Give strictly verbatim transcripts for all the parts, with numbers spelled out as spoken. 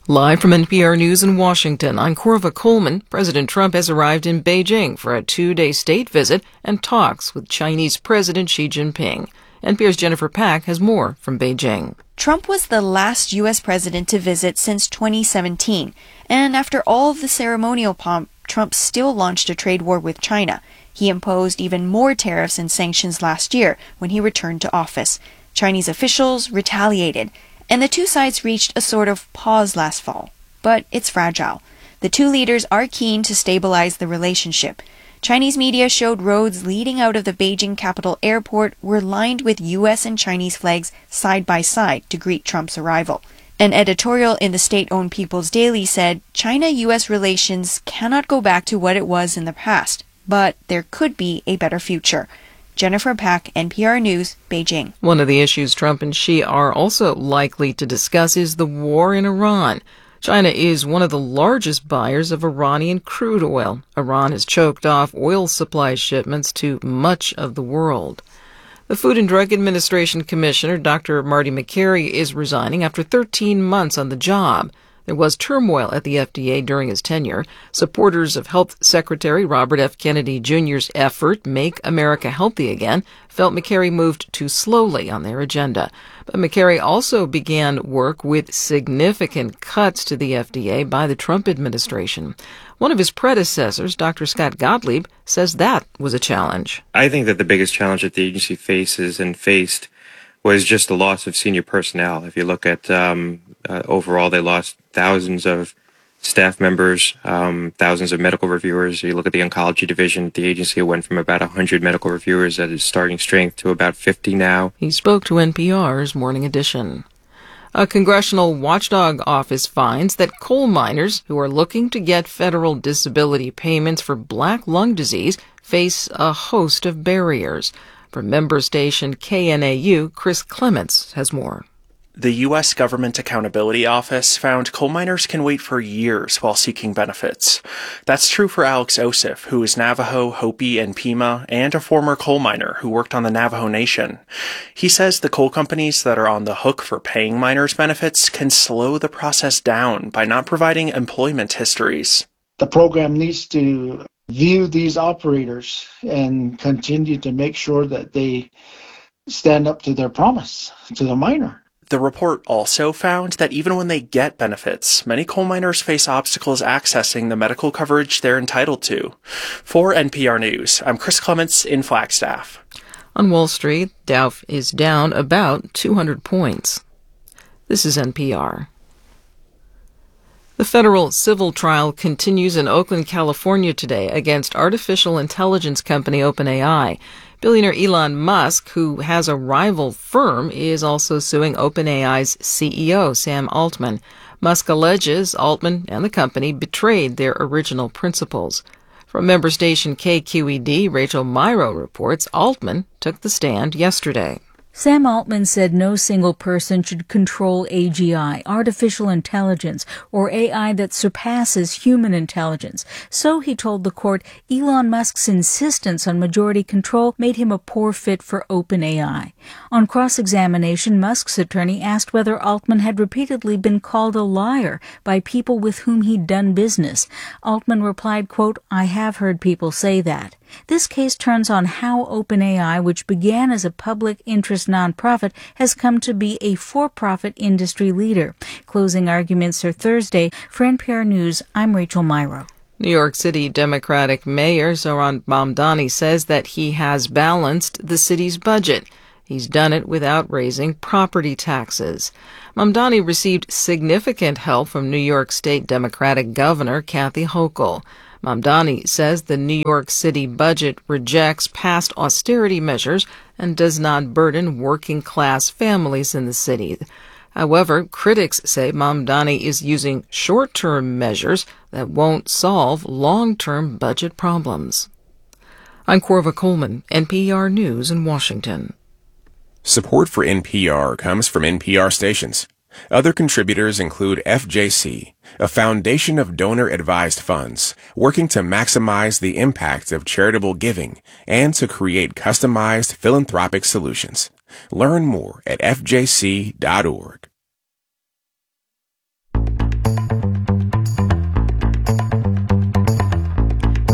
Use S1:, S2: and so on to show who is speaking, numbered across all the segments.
S1: Live from N P R News in Washington, I'm Corva Coleman. President Trump has arrived in Beijing for a two-day state visit and talks with Chinese President Xi Jinping. N P R's Jennifer Pack has more from Beijing.
S2: Trump was the last U S president to visit since twenty seventeen, and after all of the ceremonial pomp, Trump still launched a trade war with China. He imposed even more tariffs and sanctions last year when he returned to office. Chinese officials retaliated, and the two sides reached a sort of pause last fall. But it's fragile. The two leaders are keen to stabilize the relationship. Chinese media showed roads leading out of the Beijing Capital Airport were lined with U S and Chinese flags side by side to greet Trump's arrival. An editorial in the state-owned People's Daily said China-U S relations cannot go back to what it was in the past, but there could be a better future. Jennifer Pack, N P R News, Beijing.
S1: One of the issues Trump and Xi are also likely to discuss is the war in Iran. China is one of the largest buyers of Iranian crude oil. Iran has choked off oil supply shipments to much of the world. The Food and Drug Administration Commissioner, Doctor Marty Makary, is resigning after thirteen months on the job. There was turmoil at the F D A during his tenure. Supporters of Health Secretary Robert F. Kennedy Junior's effort, Make America Healthy Again, felt Makary moved too slowly on their agenda. But Makary also began work with significant cuts to the F D A by the Trump administration. One of his predecessors, Doctor Scott Gottlieb, says that was a challenge.
S3: I think that the biggest challenge that the agency faces and faced was just the loss of senior personnel. If you look at um, uh, overall, they lost thousands of staff members, um, thousands of medical reviewers. You look at the oncology division, the agency went from about one hundred medical reviewers at its starting strength to about fifty now.
S1: He spoke to N P R's Morning Edition. A congressional watchdog office finds that coal miners who are looking to get federal disability payments for black lung disease face a host of barriers. From member station K N A U, Chris Clements has more.
S4: The U S Government Accountability Office found coal miners can wait for years while seeking benefits. That's true for Alex Osif, who is Navajo, Hopi, and Pima, and a former coal miner who worked on the Navajo Nation. He says the coal companies that are on the hook for paying miners benefits can slow the process down by not providing employment histories.
S5: The program needs to view these operators and continue to make sure that they stand up to their promise to the miner.
S4: The report also found that even when they get benefits, many coal miners face obstacles accessing the medical coverage they're entitled to. For N P R News, I'm Chris Clements in Flagstaff.
S1: On Wall Street, Dow is down about two hundred points. This is N P R. The federal civil trial continues in Oakland, California today against artificial intelligence company OpenAI. Billionaire Elon Musk, who has a rival firm, is also suing OpenAI's C E O, Sam Altman. Musk alleges Altman and the company betrayed their original principles. From member station K Q E D, Rachel Myrow reports Altman took the stand yesterday.
S6: Sam Altman said no single person should control A G I, artificial intelligence, or A I that surpasses human intelligence. So, he told the court, Elon Musk's insistence on majority control made him a poor fit for OpenAI. On cross-examination, Musk's attorney asked whether Altman had repeatedly been called a liar by people with whom he'd done business. Altman replied, quote, I have heard people say that. This case turns on how OpenAI, which began as a public interest nonprofit, has come to be a for-profit industry leader. Closing arguments are Thursday. For N P R News, I'm Rachel Myrow.
S1: New York City Democratic Mayor Zohran Mamdani says that he has balanced the city's budget. He's done it without raising property taxes. Mamdani received significant help from New York State Democratic Governor Kathy Hochul. Mamdani says the New York City budget rejects past austerity measures and does not burden working-class families in the city. However, critics say Mamdani is using short-term measures that won't solve long-term budget problems. I'm Corva Coleman, N P R News in Washington.
S7: Support for N P R comes from N P R stations. Other contributors include F J C, a foundation of donor-advised funds working to maximize the impact of charitable giving and to create customized philanthropic solutions. Learn more at F J C dot org.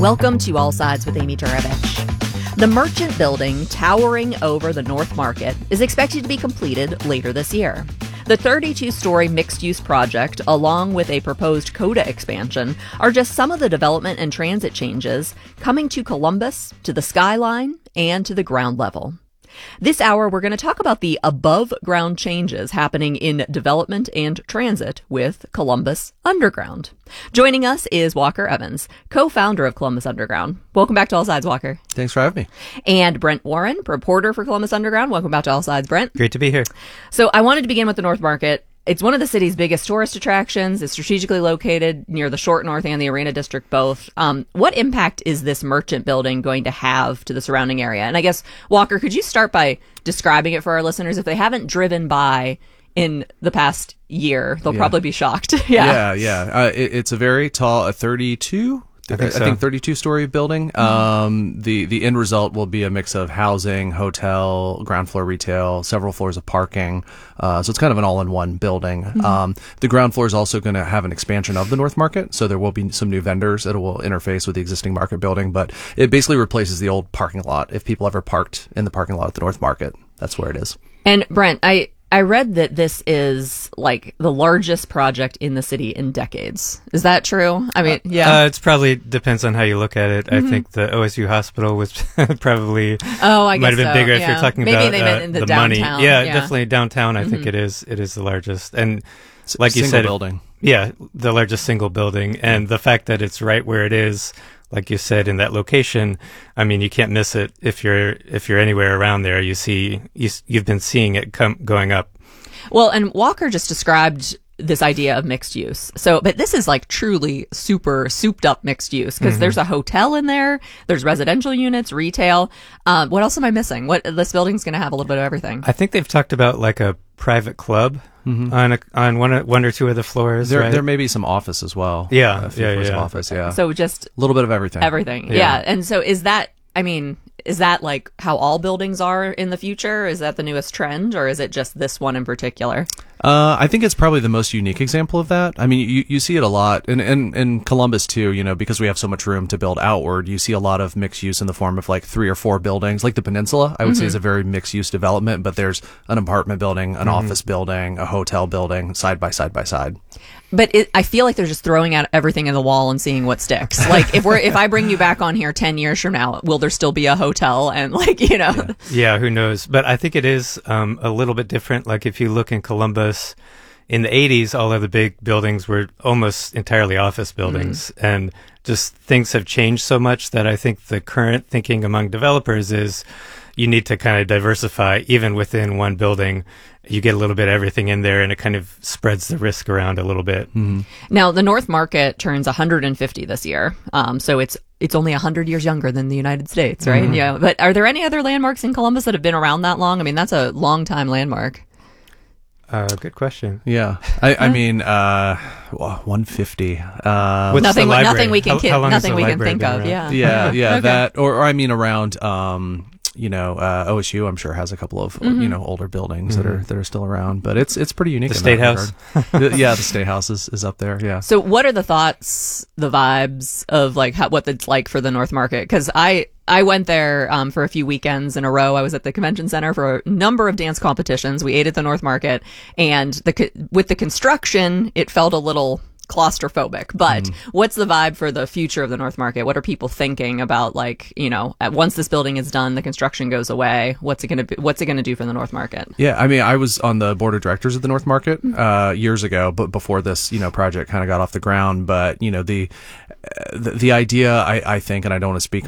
S8: Welcome to All Sides with Amy Turovich. The Merchant Building, towering over the North Market, is expected to be completed later this year. The thirty-two story mixed-use project, along with a proposed CODA expansion, are just some of the development and transit changes coming to Columbus, to the skyline, and to the ground level. This hour, we're going to talk about the above-ground changes happening in development and transit with Columbus Underground. Joining us is Walker Evans, co-founder of Columbus Underground. Welcome back to All Sides, Walker.
S9: Thanks for having me.
S8: And Brent Warren, reporter for Columbus Underground. Welcome back to All Sides, Brent.
S9: Great to be here.
S8: So I wanted to begin with the North Market. It's one of the city's biggest tourist attractions. It's strategically located near the Short North and the Arena District both. Um, what impact is this Merchant Building going to have to the surrounding area? And I guess, Walker, could you start by describing it for our listeners? If they haven't driven by in the past year, they'll
S9: yeah.
S8: probably be shocked. yeah,
S9: yeah. yeah. Uh, it, it's a very tall, a thirty-two I think, so. I think thirty-two story building. Mm-hmm. Um, the, the end result will be a mix of housing, hotel, ground floor retail, several floors of parking. Uh, so it's kind of an all-in-one building. Mm-hmm. Um, the ground floor is also going to have an expansion of the North Market. So there will be some new vendors that will interface with the existing market building, but it basically replaces the old parking lot. If people ever parked in the parking lot at the North Market, that's where it is.
S8: And Brent, I, I read that this is like the largest project in the city in decades. Is that true? I mean, yeah.
S10: Uh, it's probably depends on how you look at it. Mm-hmm. I think the O S U hospital was probably
S8: oh, I
S10: might have been
S8: so.
S10: bigger
S8: yeah.
S10: if you're talking
S8: Maybe
S10: about
S8: they meant in the,
S10: uh, the
S8: downtown.
S10: money. Yeah,
S8: yeah,
S10: definitely downtown. I
S8: mm-hmm.
S10: think it is. It is the largest, and
S9: it's
S10: like you
S9: single
S10: said,
S9: building.
S10: Yeah, the largest single building, and the fact that it's right where it is. Like you said, in that location, I mean, you can't miss it if you're if you're anywhere around there. You see, you, you've been seeing it come going up.
S8: Well, and Walker just described this idea of mixed use. So, but this is like truly super souped up mixed use because mm-hmm. there's a hotel in there, there's residential units, retail. Um, what else am I missing? What this building's going to have a little bit of everything.
S10: I think they've talked about like a private club mm-hmm. on a, on one one or two of the floors.
S9: There
S10: right?
S9: there may be some office as well.
S10: Yeah,
S9: a few
S10: yeah,
S9: floors
S10: yeah.
S9: of office. Yeah.
S8: So just
S9: a little bit of everything.
S8: Everything. Yeah. yeah. And so is that? I mean, is that like how all buildings are in the future? Is that the newest trend, or is it just this one in particular?
S9: Uh, I think it's probably the most unique example of that. I mean, you, you see it a lot, and in, in, in Columbus too, you know, because we have so much room to build outward, you see a lot of mixed use in the form of like three or four buildings. Like the Peninsula, I would mm-hmm. say is a very mixed use development, but there's an apartment building, an mm-hmm. office building, a hotel building, side by side by side.
S8: But it, I feel like they're just throwing out everything in the wall and seeing what sticks. Like if we're if I bring you back on here ten years from now, will there still be a hotel and like you know?
S10: Yeah, yeah who knows? But I think it is um, a little bit different. Like if you look in Columbus. In the eighties, all of the big buildings were almost entirely office buildings, mm. and just things have changed so much that I think the current thinking among developers is you need to kind of diversify even within one building. You get a little bit of everything in there, and it kind of spreads the risk around a little bit.
S9: Mm-hmm.
S8: Now, the North Market turns one hundred fifty this year, um, so it's it's only one hundred years younger than the United States, right? Mm-hmm. Yeah. But are there any other landmarks in Columbus that have been around that long? I mean, that's a long time landmark.
S10: Uh, good question.
S9: Yeah, I, I mean, uh, one fifty. Uh,
S8: nothing, nothing we can,
S10: how,
S8: kid,
S10: how
S8: nothing we can think of.
S10: Around?
S8: Yeah,
S9: yeah, yeah.
S8: okay.
S9: That, or, or I mean, around, um, you know, uh, O S U, I'm sure has a couple of mm-hmm. you know older buildings mm-hmm. that are that are still around, but it's it's pretty unique.
S10: The State House,
S9: yeah, the State House is, is up there. Yeah.
S8: So, what are the thoughts, the vibes of like how, what it's like for the North Market? Because I. I went there um, for a few weekends in a row. I was at the convention center for a number of dance competitions. We ate at the North Market, and the with the construction, it felt a little claustrophobic. But mm. what's the vibe for the future of the North Market? What are people thinking about? Like, you know, at, once this building is done, the construction goes away. What's it going to What's it going to do for the North Market?
S9: Yeah, I mean, I was on the board of directors of the North Market uh, years ago, but before this, you know, project kind of got off the ground. But you know, the the, the idea, I, I think, and I don't want to speak